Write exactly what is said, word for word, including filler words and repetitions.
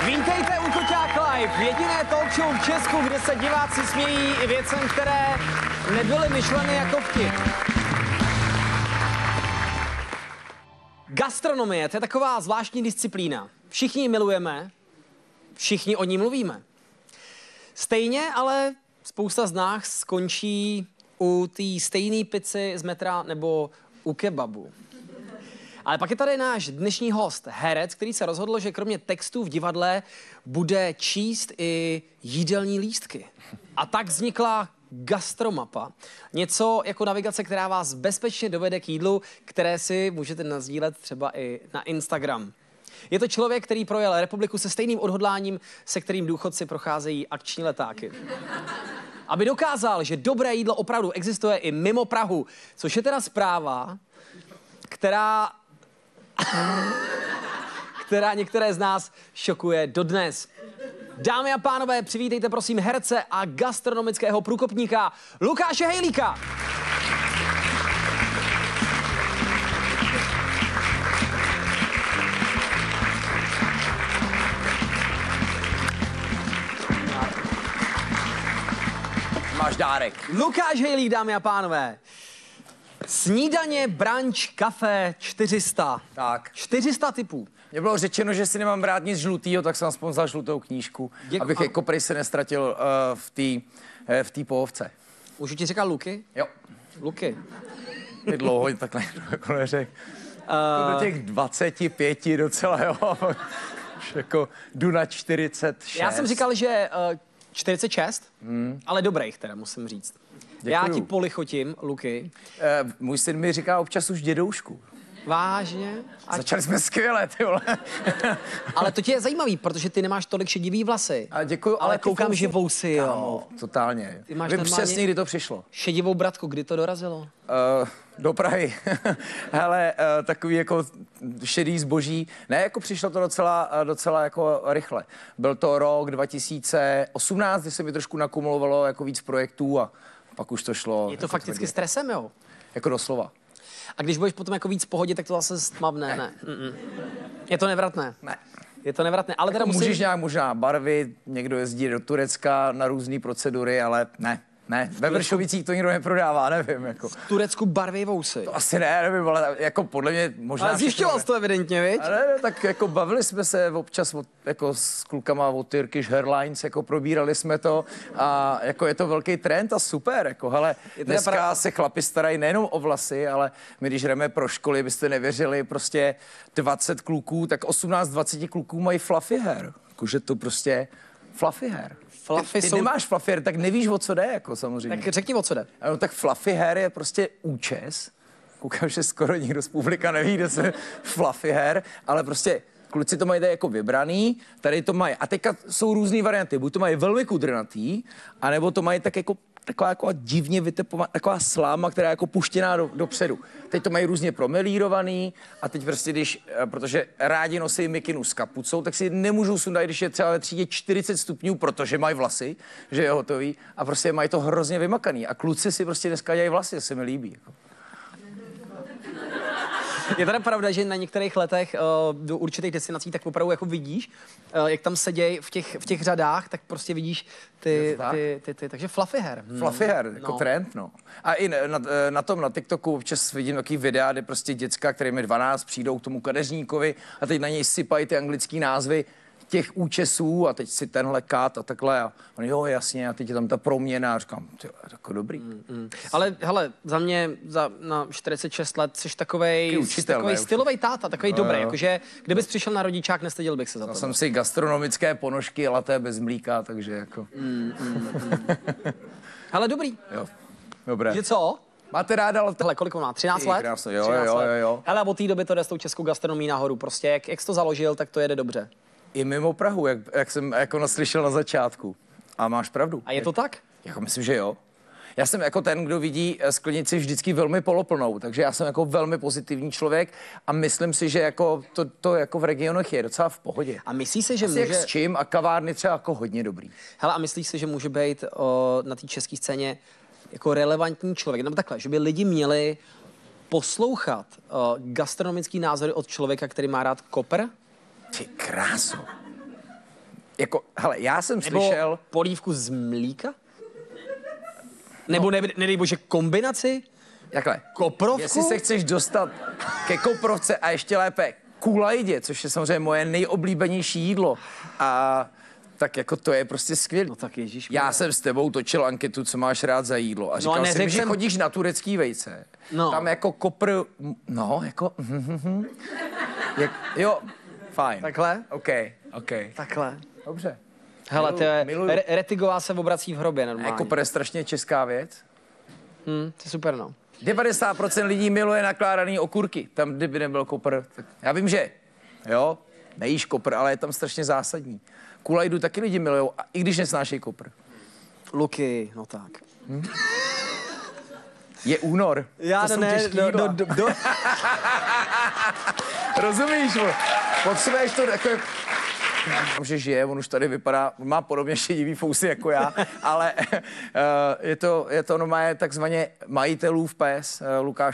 Vítejte u Koťák Live, jediné talk show v Česku, kde se diváci smějí i věcem, které nebyly myšleny jako vtip. Gastronomie, to je taková zvláštní disciplína. Všichni ji milujeme, všichni o ní mluvíme. Stejně ale spousta z nás skončí u té stejné pizzy z metra nebo u kebabu. Ale pak je tady náš dnešní host, herec, který se rozhodl, že kromě textů v divadle bude číst i jídelní lístky. A tak vznikla gastromapa. Něco jako navigace, která vás bezpečně dovede k jídlu, které si můžete nasdílet třeba i na Instagram. Je to člověk, který projel republiku se stejným odhodláním, se kterým důchodci procházejí akční letáky. Aby dokázal, že dobré jídlo opravdu existuje i mimo Prahu, což je teda zpráva, která, která některé z nás šokuje dodnes. Dámy a pánové, přivítejte prosím herce a gastronomického průkopníka Lukáše Hejlíka. Máš dárek. Lukáš Hejlík, dámy a pánové. Snídaně, brunch, kafe, čtyři sta. Tak. čtyři sta typů. Mně bylo řečeno, že si nemám brát nic žlutýho, tak jsem aspoň vzal žlutou knížku, Děku... abych jako prej se nestratil uh, v té uh, v té pohovce. Už ti říkal Luky? Jo. Luky. Je dlouho takhle jako neřekl. Uh... Do těch dvaceti pěti docela, jo. Už jako jdu na čtyřicet šest. Já jsem říkal, že uh, čtyřicet šest, hmm. ale dobrých teda, musím říct. Děkuju. Já ti polichotím, Luky. Uh, můj syn mi říká občas už dědoušku. Vážně? A... Začali jsme skvěle, ty vole. Ale to tě je zajímavý, protože ty nemáš tolik šedivý vlasy. A děkuju, ale, ale koukám, fousy... že vousy, jo. Kámo, totálně. Ty máš Vím přesně, kdy to přišlo. Šedivou bratku, kdy to dorazilo? Uh, do Prahy. Hele, uh, takový jako šedý zboží. Ne, jako přišlo to docela, docela jako rychle. Byl to rok dva tisíce osmnáct, kdy se mi trošku nakumulovalo jako víc projektů a pak už to šlo. Je to jako fakticky tvrdě. Stresem, jo? Jako doslova. A když budeš potom jako víc v pohodě, tak to zase stmavne, ne? ne. Mm-mm. Je to nevratné. Ne. Je to nevratné, ale teda jako musím... Můžeš nějak možná barvit, někdo jezdí do Turecka na různé procedury, ale ne. Ne, ve Vršovicích to nikdo neprodává, nevím, jako. V Turecku barví vousy. To asi ne, nevím, ale jako podle mě možná... Ale zjišťoval jsi to evidentně, viď? Ale ne, tak jako bavili jsme se občas od, jako s klukama od Turkish Airlines, jako probírali jsme to a jako je to velký trend a super, jako hele, dneska pra... se chlapi starají nejenom o vlasy, ale my když jdeme pro školy, byste nevěřili, prostě dvacet kluků, tak osmnáct dvacet kluků mají fluffy hair, jakože to prostě fluffy hair. Ty, ty jsou... nemáš fluffy hair, tak nevíš, o co jde, jako samozřejmě. Tak řekni, o co jde. Ano, tak fluffy hair je prostě účes. Koukám, že skoro nikdo z publika neví, kde se fluffy hair, ale prostě kluci to mají tady jako vybraný, tady to mají. A teďka jsou různé varianty, buď to mají velmi kudrnatý, anebo to mají tak jako taková jako divně vytepovaná, taková sláma, která je jako puštěná do, dopředu. Teď to mají různě promelírovaný a teď prostě, když, protože rádi nosí mikinu s kapucou, tak si nemůžou sundat, když je třeba ve třídě čtyřicet stupňů, protože mají vlasy, že je hotový a prostě mají to hrozně vymakaný. A kluci si prostě dneska dělají vlasy, se mi líbí. Jako. Je teda pravda, že na některých letech uh, do určitých destinací tak opravdu jako vidíš, uh, jak tam sedějí v těch, v těch řadách, tak prostě vidíš ty, ty, ty, ty, takže fluffy hair. Hmm. Fluffy hair, jako no. Trend, no. A i na, na tom, na TikToku občas vidím takový videa, kde prostě děcka, kterým je dvanáct, přijdou k tomu kadeřníkovi a teď na něj sypají ty anglický názvy těch účesů a teď si tenhle kat a takhle a on, jo, jasně, a teď je tam ta proměna a říkám, ty, jako dobrý. Mm, mm. Ale hele, za mě za, na čtyřicet šest let jsi takovej, učitel, takovej ne, stylovej táta, takovej no, dobrý, jo. Jakože kdybys přišel na rodičák, nestyděl bych se za to. Já jsem si gastronomické ponožky laté bez mlíka, takže jako... Mm, mm, mm. Hele, dobrý. Jo, dobré. Že co? Máte ráda, ale... Hele, kolik on má? třináct let? Krásno, jo, jo, jo, jo. Hele, od té doby to jde s tou českou gastronomí nahoru. Prostě jak, jak jsi to založil, tak to jede dobře. I mimo Prahu, jak, jak jsem jako naslyšel na začátku. A máš pravdu. A je to tak? Jako myslím, že jo. Já jsem jako ten, kdo vidí sklenici vždycky velmi poloplnou, takže já jsem jako velmi pozitivní člověk a myslím si, že jako to, to jako v regionech je docela v pohodě. A myslíš si, že asi může... jak s čím a kavárny třeba jako hodně dobrý. Hele, a myslíš si, že může být o, na té české scéně jako relevantní člověk, nebo takhle, že by lidi měli poslouchat o, gastronomický názory od člověka, který má rád kopr? Ty kráso. jako, hele, já jsem Nebo slyšel... polívku z mlíka? Nebo ne, nedej bože kombinaci? Takhle, Koprovku? jestli se chceš dostat ke koprovce a ještě lépe kulajdě, což je samozřejmě moje nejoblíbenější jídlo, a tak jako to je prostě skvělé. No tak ježíš. Já jsem s tebou točil anketu, co máš rád za jídlo. A říkal No a jsem, že jsem... chodíš na turecký vejce. No. Tam jako kopr... No, jako... Jak, jo, fajn. Takhle? OK, OK. Takhle. Dobře. Hele, to je... miluju. Re- Retigová se obrací v hrobě normálně. Kopr je strašně česká věc. Hm, to je super, no. devadesát procent lidí miluje nakládaný okurky. Tam, kdyby nebyl kopr. Tak já vím, že jo, nejíš kopr, ale je tam strašně zásadní. Kulajdu taky lidi milujou, i když nesnášejí kopr. Luky, no tak. Hm? Je únor. Já to ne, jsou těžký do, jídla. do, do, do. Rozumíš? Vole? Potřebuješ to jako... že žije, on už tady vypadá, on má podobně šedivý fousy jako já, ale uh, je to, je to normálně takzvaně majitelův pes, uh, Lukáš